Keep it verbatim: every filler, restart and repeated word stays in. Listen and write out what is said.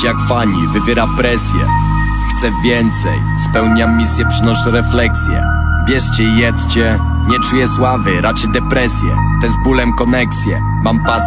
jak fani, wywiera presję. Chcę więcej, spełniam misję, przynoszę refleksję. Bierzcie i jedzcie, nie czuję sławy, raczej depresję. Te z bólem koneksję, mam pas